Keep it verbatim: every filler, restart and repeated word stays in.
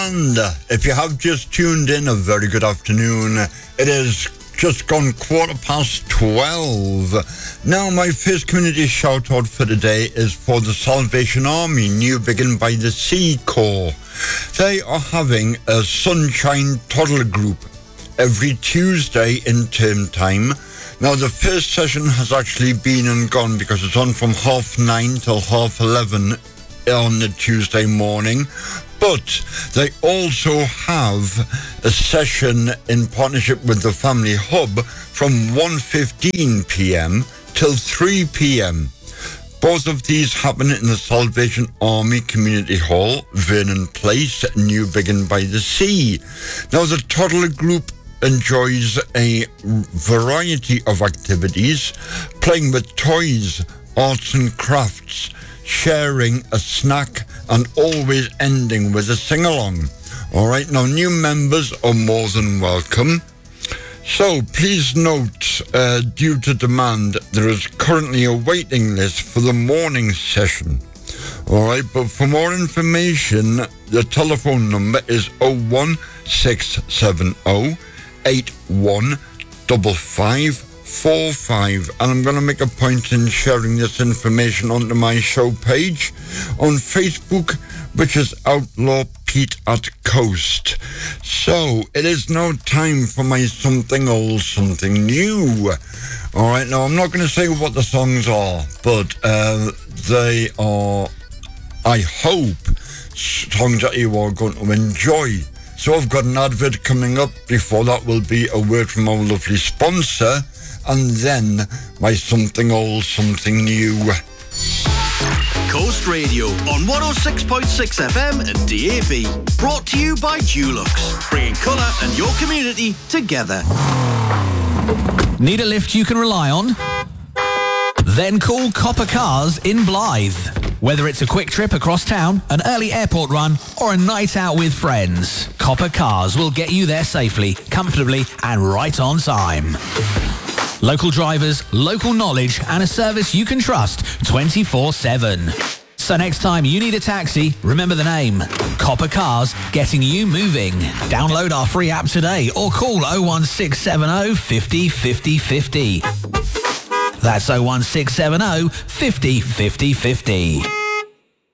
And if you have just tuned in, a very good afternoon. It is just gone quarter past twelve. Now, my first community shout out for today is for the Salvation Army, New Biggin by the Sea Corps. They are having a Sunshine Toddler Group every Tuesday in term time. Now, the first session has actually been and gone because it's on from half nine till half eleven on the Tuesday morning. But they also have a session in partnership with the Family Hub from one fifteen p.m. till three p.m. Both of these happen in the Salvation Army Community Hall, Vernon Place, New Biggin by the Sea. Now, the toddler group enjoys a variety of activities, playing with toys, arts and crafts, sharing a snack, and always ending with a sing-along. All right, now new members are more than welcome. So please note, uh, due to demand, there is currently a waiting list for the morning session. All right, but for more information, the telephone number is oh one six seven oh, eight one five five four five, and I'm going to make a point in sharing this information onto my show page on Facebook, which is Outlaw Pete at Coast. So it is now time for my something old, something new. All right, now I'm not going to say what the songs are, but uh, they are, I hope, songs that you are going to enjoy. So I've got an advert coming up. Before that will be a word from our lovely sponsor, and then my something old, something new. Coast Radio on one oh six point six F M and D A B. Brought to you by Dulux, bringing colour and your community together. Need a lift you can rely on? Then call Copper Cars in Blythe. Whether it's a quick trip across town, an early airport run, or a night out with friends, Copper Cars will get you there safely, comfortably, and right on time. Local drivers, local knowledge, and a service you can trust twenty-four seven. So next time you need a taxi, remember the name. Copper Cars, getting you moving. Download our free app today or call oh one six seven oh, five oh five oh five oh. That's oh one six seven oh, five oh five oh five oh.